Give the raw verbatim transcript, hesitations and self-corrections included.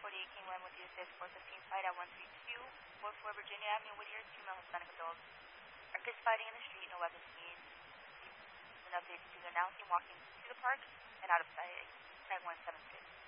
forty-eight King Line with the assist four fifteen flight at one three two, four four Virginia Avenue, Whittier, two male Hispanic adults. Are kids fighting in the street, no weapons seen. An update to the announcing walking to the park and out of sight. Tag one seven six.